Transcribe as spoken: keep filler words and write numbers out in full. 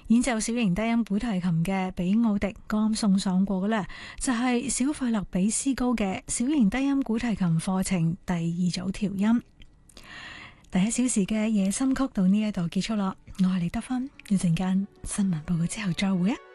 演奏小型低音古提琴嘅比奧迪剛啱送上過嘅呢，就係小費勒比斯高嘅小型低音古提琴課程第二組調音。第一小時嘅夜深曲到呢一度結束啦，我係李德芬，一陣間新聞報告之後再會啊！